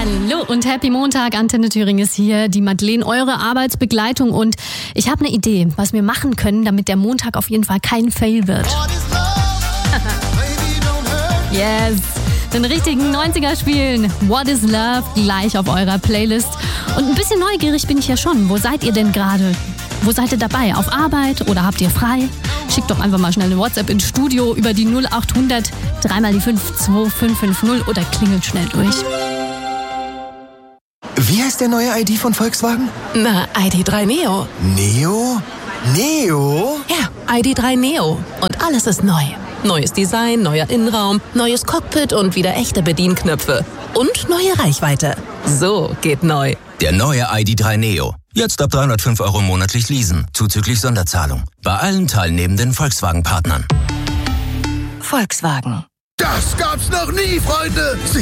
Hallo und Happy Montag, Antenne Thüringen ist hier, die Madeleine, eure Arbeitsbegleitung, und ich habe eine Idee, was wir machen können, damit der Montag auf jeden Fall kein Fail wird. Yes, den richtigen 90er spielen. What is Love gleich auf eurer Playlist. Und ein bisschen neugierig bin ich ja schon. Wo seid ihr denn gerade? Wo seid ihr dabei? Auf Arbeit oder habt ihr frei? Schickt doch einfach mal schnell eine WhatsApp ins Studio über die 0800 3 mal die 52550 oder klingelt schnell durch. Wie heißt der neue ID von Volkswagen? Na, ID.3 Neo. Neo? Neo? Ja, ID.3 Neo. Und alles ist neu. Neues Design, neuer Innenraum, neues Cockpit und wieder echte Bedienknöpfe. Und neue Reichweite. So geht neu. Der neue ID.3 Neo. Jetzt ab 305 € monatlich leasen, zuzüglich Sonderzahlung. Bei allen teilnehmenden Volkswagen-Partnern. Volkswagen. Das gab's noch nie, Freunde!